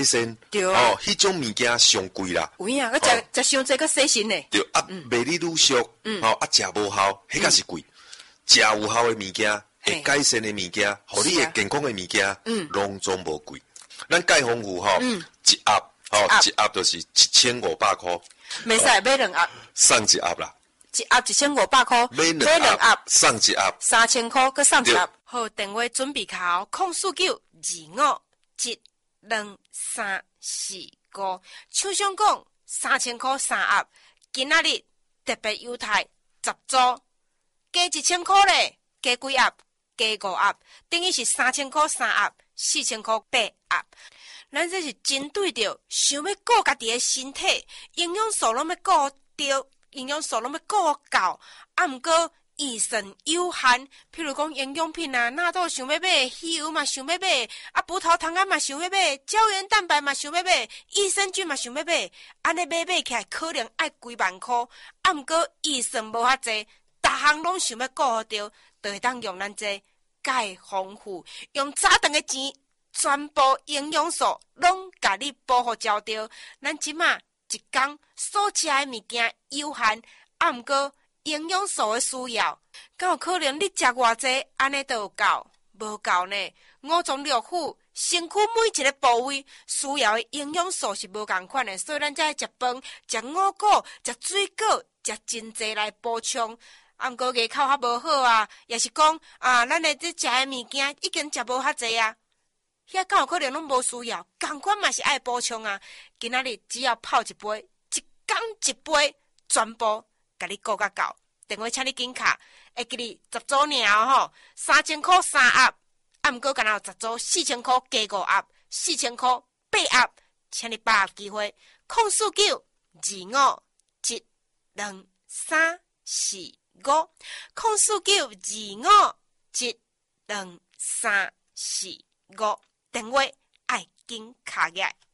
身对哦，迄种物件上贵啦。 有影，我食伤济，佮洗身呢。 对啊，卖你愈俗，哦啊，食无效，迄个是贵。食有效的物件，会改善的物件，互你的健康的物件，拢总无贵。咱钙丰富吼，一盒吼，一盒就是1500块。 袂使买2盒， 送一盒啦。 一盒1500块， 买2盒，送一盒 3000块，佮送一盒。好，电话准备好，04925723445。厂商讲3000块3盒，今仔日特别优待10组，加1000块咧，加几盒？加5盒，等于是3000块3盒，4000块8盒。咱这是针对着想要顾家己的身体，营养素拢要顾着，营养素拢要顾够，啊，毋过预算有限。譬如讲营养品啊，纳豆想要买，鱼油嘛想要买，啊，葡萄糖胺嘛想要买，胶原蛋白嘛想要买，益生菌嘛想要买，安尼买起来可能要几万块，啊，毋过预算无遐济，逐项拢想要顾好着，就会当用咱这钙丰富，用早顿的钱。全部营养素拢甲你保护照着，咱即马一工所食的物件有限，啊，毋过营养素的需要，敢有可能你食偌济，安尼都有够？无够呢。五脏六腑、身躯每一个部位需要的营养素是无共款的，所以咱才食饭、食五谷、食水果、食真济来补充。啊，毋过牙口较无好啊，也是讲啊，咱的这食的物件已经食无遐济啊。遐敢有可能拢无需要，同款嘛是爱补充啊。今仔日只要泡一杯，一工一杯，全部甲你顾甲够。电话请你紧卡，会记你10组尔吼，3000块3盒，啊，毋过敢若有10组4000块加5盒，4000块8盒，请你把握机会，049251345，049251345，电话爱紧卡起来。